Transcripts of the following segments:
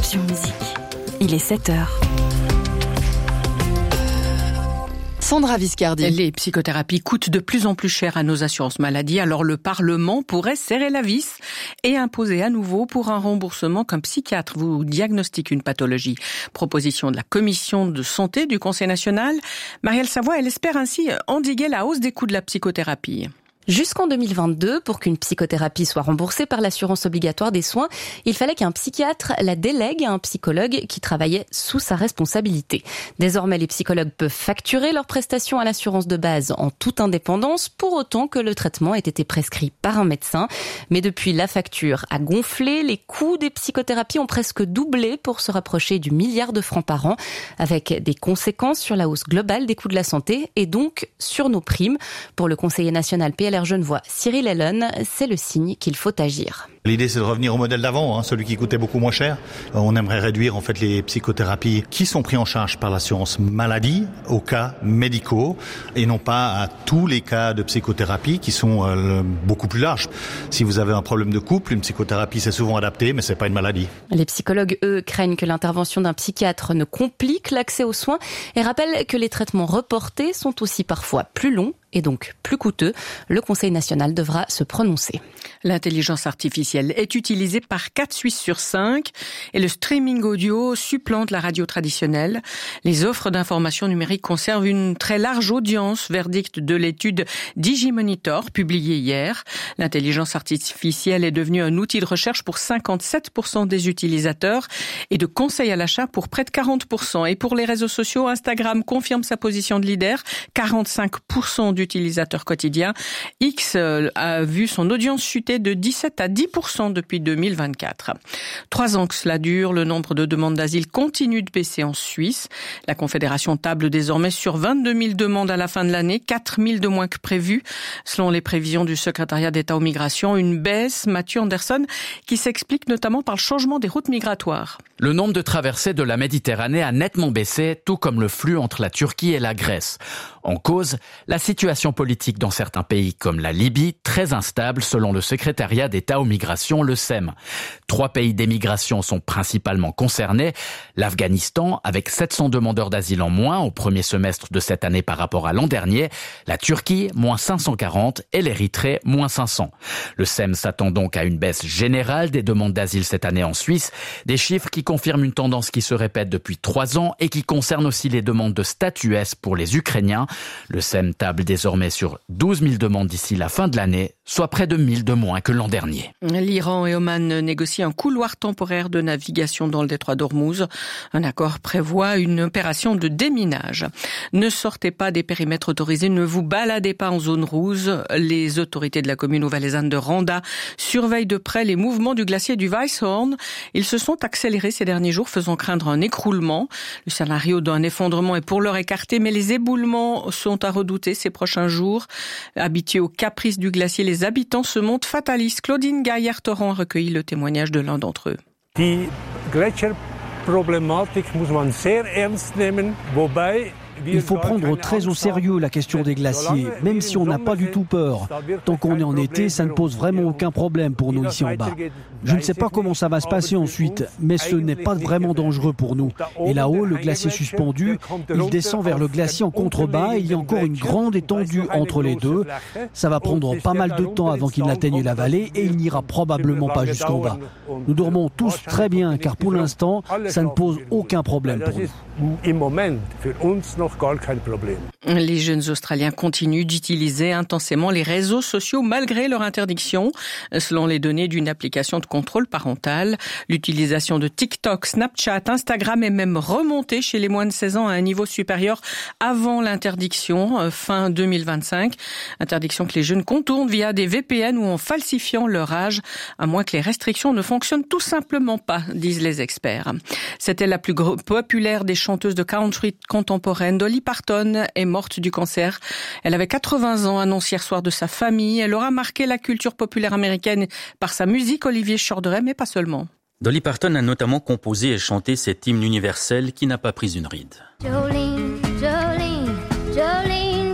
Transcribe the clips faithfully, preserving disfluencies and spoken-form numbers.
Option Musique. Il est sept heures. Sandra Viscardi. Les psychothérapies coûtent de plus en plus cher à nos assurances maladie, alors le Parlement pourrait serrer la vis et imposer à nouveau pour un remboursement qu'un psychiatre vous diagnostique une pathologie. Proposition de la Commission de santé du Conseil national. Marielle Savoie, elle espère ainsi endiguer la hausse des coûts de la psychothérapie. Jusqu'en deux mille vingt-deux, pour qu'une psychothérapie soit remboursée par l'assurance obligatoire des soins, il fallait qu'un psychiatre la délègue à un psychologue qui travaillait sous sa responsabilité. Désormais, les psychologues peuvent facturer leurs prestations à l'assurance de base en toute indépendance, pour autant que le traitement ait été prescrit par un médecin. Mais depuis, la facture a gonflé, les coûts des psychothérapies ont presque doublé pour se rapprocher du milliard de francs par an, avec des conséquences sur la hausse globale des coûts de la santé et donc sur nos primes. Pour le conseiller national P L R Genevois Cyril Ellen, c'est le signe qu'il faut agir. L'idée, c'est de revenir au modèle d'avant, hein, celui qui coûtait beaucoup moins cher. On aimerait réduire en fait les psychothérapies qui sont prises en charge par l'assurance maladie aux cas médicaux et non pas à tous les cas de psychothérapie qui sont euh, beaucoup plus larges. Si vous avez un problème de couple, une psychothérapie c'est souvent adapté, mais c'est pas une maladie. Les psychologues, eux, craignent que l'intervention d'un psychiatre ne complique l'accès aux soins et rappellent que les traitements reportés sont aussi parfois plus longs et donc plus coûteux. Le Conseil national devra se prononcer. L'intelligence artificielle est utilisée par quatre Suisses sur cinq et le streaming audio supplante la radio traditionnelle. Les offres d'information numérique conservent une très large audience, verdict de l'étude Digimonitor publiée hier. L'intelligence artificielle est devenue un outil de recherche pour cinquante-sept pour cent des utilisateurs et de conseil à l'achat pour près de quarante pour cent. Et pour les réseaux sociaux, Instagram confirme sa position de leader, quarante-cinq pour cent d'utilisateurs quotidiens. X a vu son audience chuter de dix-sept à dix pour cent depuis deux mille vingt-quatre. Trois ans que cela dure, le nombre de demandes d'asile continue de baisser en Suisse. La Confédération table désormais sur vingt-deux mille demandes à la fin de l'année, quatre mille de moins que prévu. Selon les prévisions du secrétariat d'État aux migrations, une baisse, Mathieu Anderson, qui s'explique notamment par le changement des routes migratoires. Le nombre de traversées de la Méditerranée a nettement baissé, tout comme le flux entre la Turquie et la Grèce. En cause, la situation politique dans certains pays comme la Libye, très instable selon le secrétariat d'État aux migrations, le S E M. Trois pays d'émigration sont principalement concernés. L'Afghanistan, avec sept cents demandeurs d'asile en moins au premier semestre de cette année par rapport à l'an dernier. La Turquie, moins cinq cent quarante et l'Érythrée, moins cinq cents. Le S E M s'attend donc à une baisse générale des demandes d'asile cette année en Suisse. Des chiffres qui confirment une tendance qui se répète depuis trois ans et qui concerne aussi les demandes de statut S pour les Ukrainiens. Le S E M table désormais sur douze mille demandes d'ici la fin de l'année, soit près de mille de moins que l'an dernier. L'Iran et Oman négocient un couloir temporaire de navigation dans le détroit d'Ormuz. Un accord prévoit une opération de déminage. Ne sortez pas des périmètres autorisés, ne vous baladez pas en zone rouge. Les autorités de la commune valaisanne de Randa surveillent de près les mouvements du glacier du Weisshorn. Ils se sont accélérés ces derniers jours, faisant craindre un écroulement. Le scénario d'un effondrement est pour l'heure écarté, mais les éboulements sont à redouter ces prochains jours. Habitués aux caprices du glacier, les habitants se montrent fatalistes. Claudine Gaillard-Torrent a recueilli le témoignage de l'un d'entre eux. Die Gletscherproblematik muss man sehr ernst nehmen, wobei il faut prendre très au sérieux la question des glaciers, même si on n'a pas du tout peur. Tant qu'on est en été, ça ne pose vraiment aucun problème pour nous ici en bas. Je ne sais pas comment ça va se passer ensuite, mais ce n'est pas vraiment dangereux pour nous. Et là-haut, le glacier suspendu, il descend vers le glacier en contrebas et il y a encore une grande étendue entre les deux. Ça va prendre pas mal de temps avant qu'il n'atteigne la vallée et il n'ira probablement pas jusqu'en bas. Nous dormons tous très bien car pour l'instant, ça ne pose aucun problème pour nous. Les jeunes Australiens continuent d'utiliser intensément les réseaux sociaux malgré leur interdiction. Selon les données d'une application de contrôle parental, l'utilisation de TikTok, Snapchat, Instagram est même remontée chez les moins de seize ans à un niveau supérieur avant l'interdiction, fin deux mille vingt-cinq. Interdiction que les jeunes contournent via des V P N ou en falsifiant leur âge, à moins que les restrictions ne fonctionnent tout simplement pas, disent les experts. C'était la plus populaire des chanteuses de country contemporaine. Dolly Parton est morte du cancer. Elle avait quatre-vingts ans, annonce hier soir de sa famille. Elle aura marqué la culture populaire américaine par sa musique, Olivier Chorderet, mais pas seulement. Dolly Parton a notamment composé et chanté cet hymne universel qui n'a pas pris une ride. Jolene, Jolene, Jolene,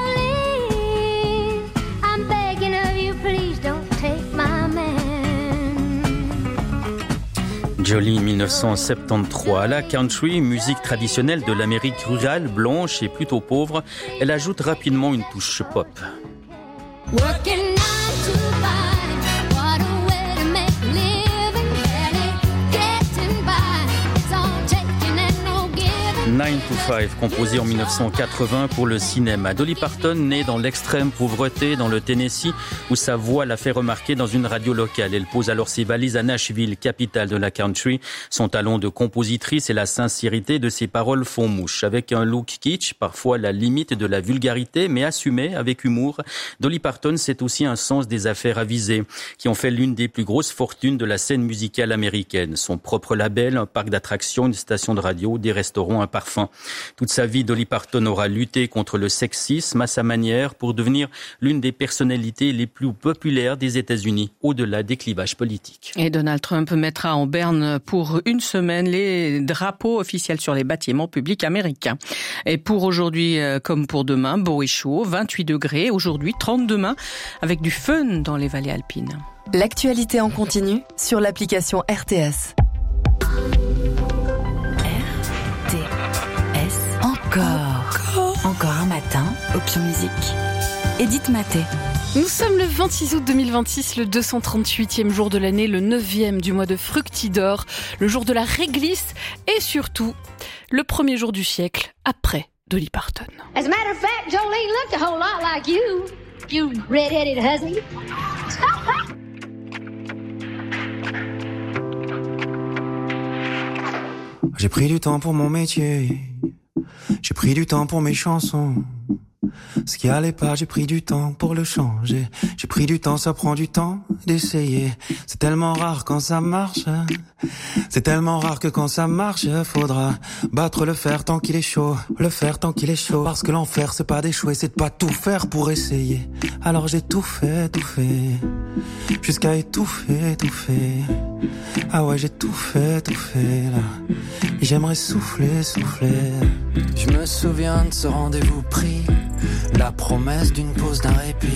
Jolene, I'm begging of you, please don't take my man. Jolene, dix-neuf cent soixante-treize. À la country, musique traditionnelle de l'Amérique rurale, blanche et plutôt pauvre, elle ajoute rapidement une touche pop. Working nine to five, what a way to make a living, barely getting by. It's all taking and no giving. nine to five, composé en dix-neuf cent quatre-vingts pour le cinéma. Dolly Parton, née dans l'extrême pauvreté dans le Tennessee, où sa voix l'a fait remarquer dans une radio locale. Elle pose alors ses valises à Nashville, capitale de la country. Son talent de compositrice et la sincérité de ses paroles font mouche. Avec un look kitsch, parfois la limite de la vulgarité, mais assumé avec humour, Dolly Parton, c'est aussi un sens des affaires avisées, qui ont fait l'une des plus grosses fortunes de la scène musicale américaine. Son propre label, un parc d'attractions, une station de radio, des restaurants, un parfum. Toute sa vie, Dolly Parton aura lutté contre le sexisme à sa manière pour devenir l'une des personnalités les plus populaires des États-Unis, au-delà des clivages politiques. Et Donald Trump mettra en berne pour une semaine les drapeaux officiels sur les bâtiments publics américains. Et pour aujourd'hui comme pour demain, beau et chaud, vingt-huit degrés, aujourd'hui trente demain, avec du fun dans les vallées alpines. L'actualité en continu sur l'application R T S. Encore. Encore un matin, Option Musique. Edith Maté. Nous sommes le vingt-six août deux mille vingt-six, le deux cent trente-huitième jour de l'année, le neuvième du mois de Fructidor, le jour de la réglisse et surtout, le premier jour du siècle après Dolly Parton. As a matter of fact, Jolene looked a whole lot like you, you red-headed hussy. J'ai pris du temps pour mon métier, j'ai pris du temps pour mes chansons. Ce qui allait pas, j'ai pris du temps pour le changer. J'ai pris du temps, ça prend du temps d'essayer. C'est tellement rare quand ça marche. C'est tellement rare que quand ça marche, faudra battre le fer tant qu'il est chaud. Le fer tant qu'il est chaud. Parce que l'enfer, c'est pas d'échouer, c'est de pas tout faire pour essayer. Alors j'ai tout fait, tout fait. Jusqu'à étouffer, étouffer. Ah ouais, j'ai tout fait, tout fait là. Et j'aimerais souffler, souffler. Je me souviens de ce rendez-vous pris. La promesse d'une pause, d'un répit.